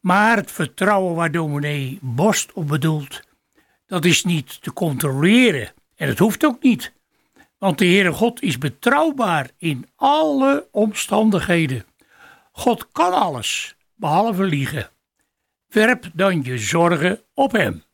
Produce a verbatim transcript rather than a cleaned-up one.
Maar het vertrouwen waar dominee Borst op bedoelt, dat is niet te controleren. En het hoeft ook niet. Want de Heere God is betrouwbaar in alle omstandigheden. God kan alles, behalve liegen. Werp dan je zorgen op hem.